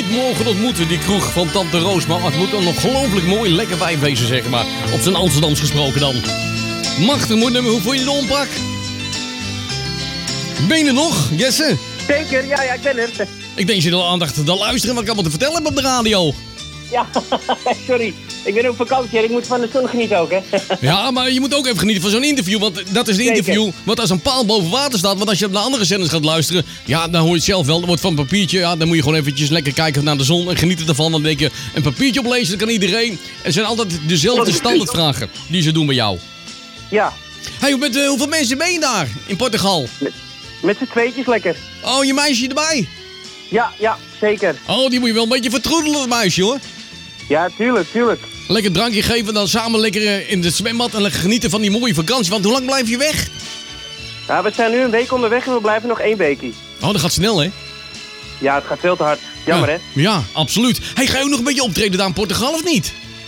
ooit mogen ontmoeten, die kroeg van Tante Roos. Maar het moet een ongelooflijk mooi, lekker wijf wezen, zeg maar. Op zijn Amsterdams gesproken dan. Machtig mooi nummer, hoe vond je de ompak? Ben je er nog, Jesse? Zeker, ja, ik ben er. Ik denk je er al aandacht te luisteren wat ik allemaal te vertellen heb op de radio. Ja, sorry. Ik ben op vakantie en ik moet van de zon genieten ook, hè. Ja, maar je moet ook even genieten van zo'n interview. Want dat is een interview wat als een paal boven water staat. Want als je naar andere zenders gaat luisteren, ja, dan hoor je het zelf wel. Er wordt van een papiertje, ja, dan moet je gewoon eventjes lekker kijken naar de zon en genieten ervan. Dan denk je, een papiertje oplezen, dat kan iedereen. Het zijn altijd dezelfde standaardvragen die ze doen bij jou. Ja. Hey, met hoeveel mensen ben je daar in Portugal? Met z'n tweetjes lekker. Oh, je meisje erbij? Ja, zeker. Oh, die moet je wel een beetje vertroedelen, dat meisje, hoor. Ja, tuurlijk. Lekker drankje geven en dan samen lekker in het zwembad en lekker genieten van die mooie vakantie. Want hoe lang blijf je weg? Ja, we zijn nu een week onderweg en we blijven nog 1 weekje. Oh, dat gaat snel, hè? Ja, het gaat veel te hard. Jammer, ja, hè? Ja, absoluut. Hey, ga je ook nog een beetje optreden daar in Portugal, of niet?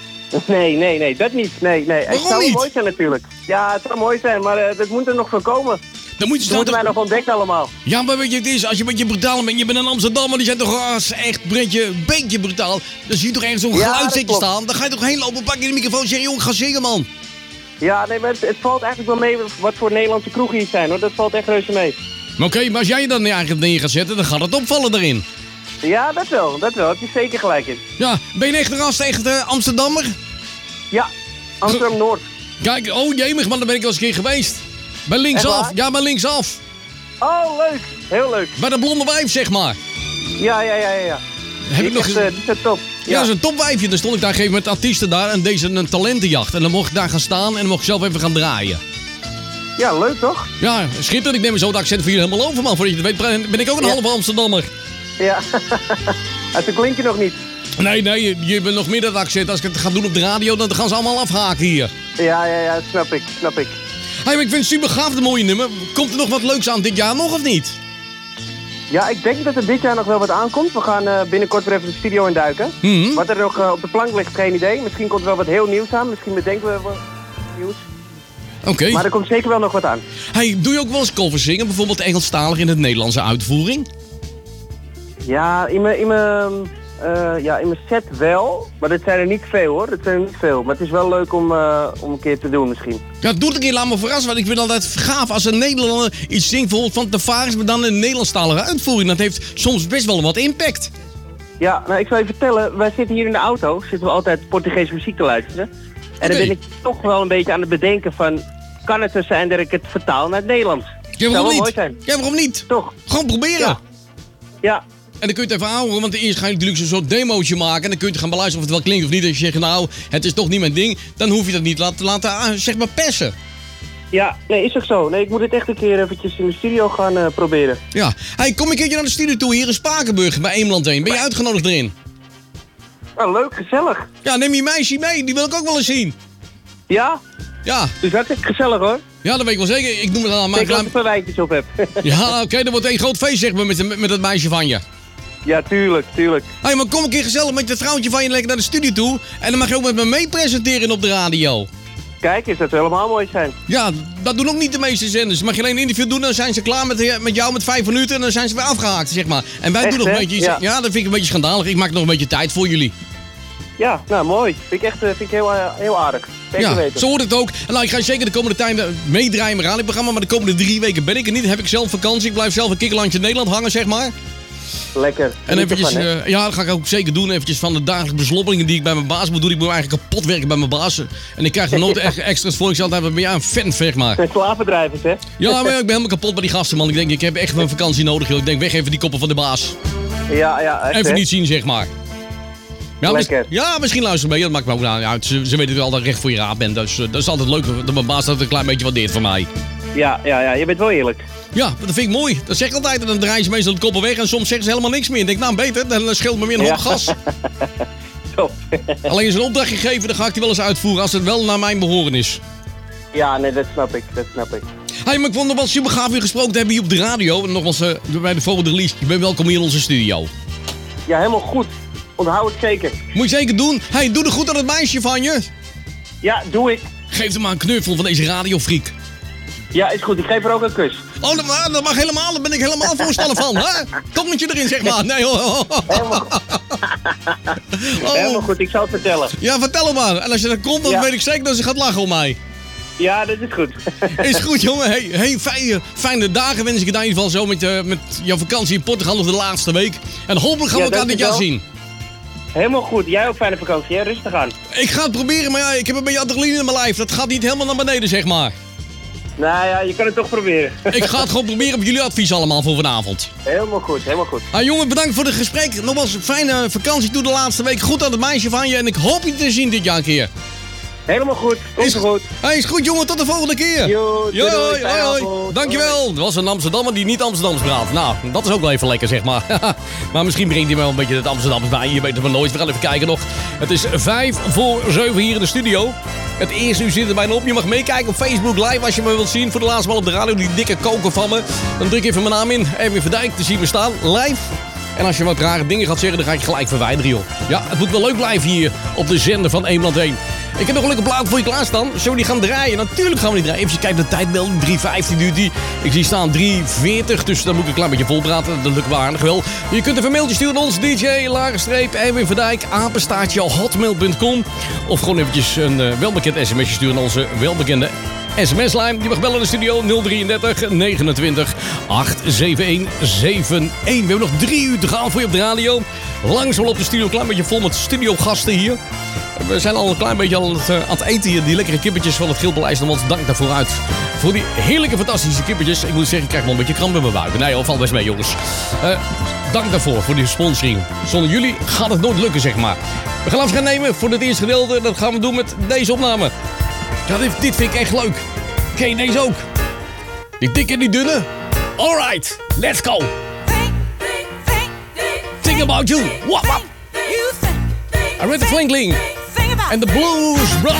Nee, dat niet. Nee. Het zou niet? mooi zijn natuurlijk. Ja, het zou mooi zijn, maar dat moet er nog van komen. Dan moet je moeten wij nog ontdekken allemaal. Ja, maar weet je, het is, als je een beetje brutaal bent, je bent een Amsterdammer, die zijn toch echt een beetje brutaal. Dan zie je toch ergens zo'n geluidszetje staan. Dan ga je toch heen lopen, pak je de microfoon en zeg je, jongen, ga zingen, man. Ja, nee, maar het valt eigenlijk wel mee wat voor Nederlandse kroegen hier zijn, hoor. Dat valt echt reuze mee. Oké, maar als jij je dan eigenlijk neer gaat zetten, dan gaat het opvallen erin. Ja, dat wel. Het is zeker gelijk in. Ja, ben je echt een echt Amsterdammer? Ja, Amsterdam-Noord. Kijk, oh jemig, man, daar ben ik al eens een keer geweest. Bij linksaf, ja, bij linksaf. Oh, leuk. Heel leuk. Bij de blonde wijf, zeg maar. Ja. Heb ik nog eens... Die is top. Ja, dat is een topwijfje. Dan stond ik daar gegeven met artiesten daar en deze een talentenjacht. En dan mocht ik daar gaan staan en dan mocht ik zelf even gaan draaien. Ja, leuk toch? Ja, schitterend. Ik neem zo het accent voor jullie helemaal over, man. Voordat je het weet ben ik ook een halve Amsterdammer. Ja, toen klink je nog niet. Nee, je bent nog meer dat accent. Als ik het ga doen op de radio, dan gaan ze allemaal afhaken hier. Ja, snap ik. Hey, maar ik vind het super gaaf, de mooie nummer. Komt er nog wat leuks aan dit jaar nog, of niet? Ja, ik denk dat er dit jaar nog wel wat aankomt. We gaan binnenkort weer even de studio induiken. Wat er nog op de plank ligt, geen idee. Misschien komt er wel wat heel nieuws aan. Misschien bedenken we wat nieuws. Oké. Maar er komt zeker wel nog wat aan. Hey, doe je ook wel eens covers zingen? Bijvoorbeeld Engelstalig in het Nederlandse uitvoering? Ja, in mijn set wel. Maar dat zijn er niet veel, hoor. Maar het is wel leuk om een keer te doen misschien. Ja, doe het een keer, laat me verrassen. Want ik vind het altijd gaaf als een Nederlander iets zingt. Bijvoorbeeld van Tavares, maar dan in een Nederlandstalige uitvoering. Dat heeft soms best wel wat impact. Ja, nou ik zal je vertellen. Wij zitten hier in de auto. Zitten we altijd Portugese muziek te luisteren. En dan ben ik toch wel een beetje aan het bedenken van... Kan het zo zijn dat ik het vertaal naar het Nederlands? Ja, waarom niet? Mooi zijn. Ja, waarom niet? Toch? Gewoon proberen. Ja. En dan kun je het even aanhoren, want eerst ga je natuurlijk zo'n soort demootje maken. En dan kun je gaan beluisteren of het wel klinkt of niet. Als je zegt, nou, het is toch niet mijn ding. Dan hoef je dat niet te laten zeg maar, persen. Ja, nee, is ook zo. Nee, ik moet het echt een keer eventjes in de studio gaan proberen. Ja. Hey, kom een keertje naar de studio toe hier in Spakenburg bij Eemland heen. Ben je uitgenodigd erin? Nou, leuk, gezellig. Ja, neem je meisje mee. Die wil ik ook wel eens zien. Ja? Ja. Dus dat is gezellig, hoor. Ja, dat weet ik wel zeker. Ik noem het aan. Ik dat ik een paar wijntjes op heb. Ja, oké, dat wordt een groot feest, zeg maar, met dat meisje van je. Ja, tuurlijk. Hey, maar kom een keer gezellig met dat vrouwtje van je lekker naar de studio toe. En dan mag je ook met me mee presenteren op de radio. Kijk, is dat helemaal mooi zijn. Ja, dat doen ook niet de meeste zenders. Mag je alleen een interview doen, dan zijn ze klaar met jou met 5 minuten en dan zijn ze weer afgehaakt, zeg maar. En wij doen nog een beetje iets. Ja, dat vind ik een beetje schandalig. Ik maak nog een beetje tijd voor jullie. Ja, nou mooi. Vind ik heel aardig. Zeker weten. Zo hoort het ook. En nou, ik ga zeker de komende tijd meedraaien met het programma, maar de komende 3 weken ben ik er niet. Dan heb ik zelf vakantie. Ik blijf zelf een kikkerlandje in Nederland hangen, zeg maar. Lekker. En eventjes, ja, dat ga ik ook zeker doen. Eventjes van de dagelijkse beslopperingen die ik bij mijn baas moet doen. Ik moet eigenlijk kapot werken bij mijn baas. En ik krijg er nooit echt extra's voor. Ik zal altijd een fan, zeg maar. Het zijn slavendrijvers, hè? Ja, maar ik ben helemaal kapot bij die gasten, man. Ik denk, ik heb echt mijn vakantie nodig, joh. Ik denk, weg even die koppen van de baas. Ja, echt, even niet zien, zeg maar. Ja, lekker. Misschien luisteren mee. Dat maakt me ook aan uit. Ze weten wel dat ik recht voor je raad ben. Dus dat is altijd leuk dat mijn baas dat een klein beetje waardeert van mij. Ja, je bent wel eerlijk. Ja, dat vind ik mooi. Dat zeg ik altijd. En dan draaien ze meestal de koppen weg. En soms zeggen ze helemaal niks meer. Ik denk, nou beter. Dan scheelt me weer een hoop gas. Top. Alleen is een opdracht gegeven. Dan ga ik die wel eens uitvoeren. Als het wel naar mijn behoren is. Ja, nee, dat snap ik. Hey, maar ik vond het wel super gaaf weer gesproken te hebben hier op de radio. En nogmaals bij de volgende release. Je bent welkom hier in onze studio. Ja, helemaal goed. Onthoud het zeker. Moet je zeker doen. Hey, doe er goed aan het meisje van je. Ja, doe ik. Geef hem maar een knuffel van deze radiofreak. Ja, is goed. Ik geef er ook een kus. Oh, dat mag helemaal. Daar ben ik helemaal voorstander van. Hè? Tongetje erin, zeg maar. Nee hoor. Helemaal. Helemaal goed, ik zal het vertellen. Ja, vertel hem maar. En als je er komt, dan weet ik zeker dat ze gaat lachen om mij. Ja, dat is goed. Is goed, jongen. Hey, fijne dagen wens ik je in ieder geval zo met jouw vakantie in Portugal of de laatste week. En hopelijk gaan we elkaar dit jaar zien. Helemaal goed. Jij ook fijne vakantie, hè? Rustig aan. Ik ga het proberen, maar ja, ik heb een beetje adrenaline in mijn lijf. Dat gaat niet helemaal naar beneden, zeg maar. Nou ja, je kan het toch proberen. Ik ga het gewoon proberen op jullie advies allemaal voor vanavond. Helemaal goed, helemaal goed. Jongen, bedankt voor het gesprek. Nogmaals een fijne vakantie toe de laatste week. Goed aan het meisje van je en ik hoop je te zien dit jaar een keer. Helemaal goed, komt goed. Is goed, jongen, tot de volgende keer. Hoi. Dankjewel. Dat was een Amsterdammer die niet Amsterdams praat. Nou, dat is ook wel even lekker, zeg maar. Maar misschien brengt hij wel een beetje het Amsterdams bij. Je weet het maar nooit. We gaan even kijken nog. Het is 6:55 hier in de studio. Het eerste uur zit er bijna op. Je mag meekijken op Facebook Live als je me wilt zien. Voor de laatste mal op de radio, die dikke koker van me. Dan druk even mijn naam in. Erwin van Dijk, te zien we staan. Live. En als je wat rare dingen gaat zeggen, dan ga ik gelijk verwijderen, joh. Ja, het moet wel leuk blijven hier op de zender van Eemland 1. Ik heb nog een leuke plaat voor je klaarstaan. Zullen we die gaan draaien? Natuurlijk gaan we die draaien. Even kijken de tijd wel. 3:15 duurt die. Ik zie staan 3:40. Dus dan moet ik een klein beetje volpraten. Dat lukt me aardig wel. Je kunt even een mailtje sturen aan ons. DJ_Erwin van Dijk. @hotmail.com. Of gewoon eventjes een welbekend sms'je sturen aan onze welbekende SMS-lijn. Die mag bellen in de studio 033 29 871 71. We hebben nog 3 uur te gaan voor je op de radio. Langzaam op de studio. Een klein beetje vol met studiogasten hier. We zijn al een klein beetje aan het eten hier. Die lekkere kippetjes van het Gilpaleis. Nogmaals dank daarvoor uit. Voor die heerlijke, fantastische kippetjes. Ik moet zeggen, ik krijg wel een beetje kramp in mijn buik. Nee, valt best mee, jongens. Dank daarvoor, voor die sponsoring. Zonder jullie gaat het nooit lukken, zeg maar. We gaan afscheid nemen voor het eerste gedeelte. Dat gaan we doen met deze opname. Ja, dit vind ik echt leuk. Ken je deze ook? Die dikke en die dunne? Alright, let's go. Think about you. Wap, wap. Aretha Franklin. And the Blues Brothers.